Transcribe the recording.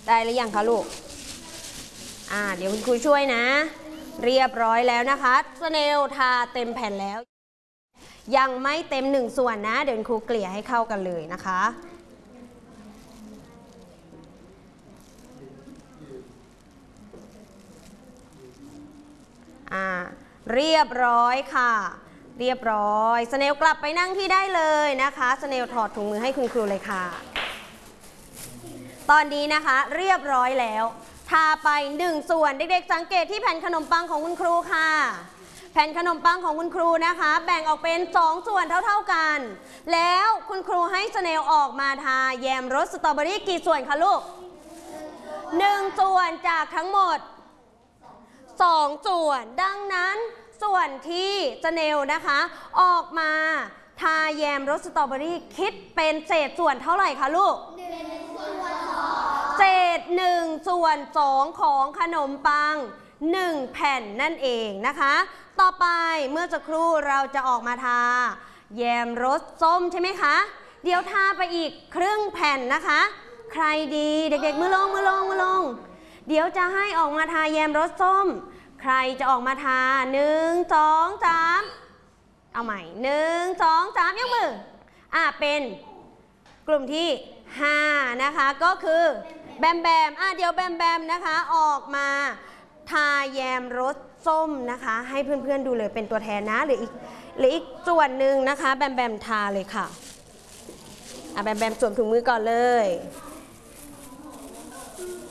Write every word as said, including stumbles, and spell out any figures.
ได้หรือยังคะลูกอ่าเดี๋ยวคุณครูช่วยนะเรียบร้อยแล้วนะคะสเนลทาเต็มแผ่นแล้วยังไม่เต็มหนึ่งส่วนนะเดี๋ยวครูเกลี่ยให้เข้ากันเลยนะคะอ่าเรียบร้อยค่ะเรียบร้อยสเนลกลับไปนั่งที่ได้เลยนะคะสเนลถอดถุงมือให้คุณครูเลยค่ะตอนนี้นะคะเรียบร้อยแล้วทาไปหนึ่งส่วนเด็กๆสังเกตที่แผ่นขนมปังของคุณครูค่ะแผ่นขนมปังของคุณครูนะคะแบ่งออกเป็นสองส่วนเท่าๆกันแล้วคุณครูให้สเนลออกมาทาแยมรสสตรอเบอรี่กี่ส่วนคะลูกหนึ่งส่วนจากทั้งหมดสองส่วนดังนั้นส่วนที่สเนลนะคะออกมาทาแยมรสสตรอเบอรี่คิดเป็นเศษส่วนเท่าไหร่คะลูกเศษหนึ่งส่วนสองของขนมปังหนึ่งแผ่นนั่นเองนะคะต่อไปเมื่อสักครู่เราจะออกมาทาแยมรสส้มใช่ไหมคะเดี๋ยวทาไปอีกครึ่งแผ่นนะคะใครดีเด็กๆมือลงมือลงมือลงเดี๋ยวจะให้ออกมาทาแยมรสส้มใครจะออกมาทาหนึ่งสองสามเอาใหม่หนึ่งสองสามยกมืออ่ะเป็นกลุ่มที่ห้านะคะก็คือแบมแบมอ่ะเดี๋ยวแบมแบมนะคะออกมาทาแยมรสส้มนะคะให้เพื่อนๆดูเลยเป็นตัวแทนนะหรืออีกหรืออีกส่วนหนึ่งนะคะแบมแบมทาเลยค่ะอ่ะแบมแบมสวมถุงมือก่อนเลย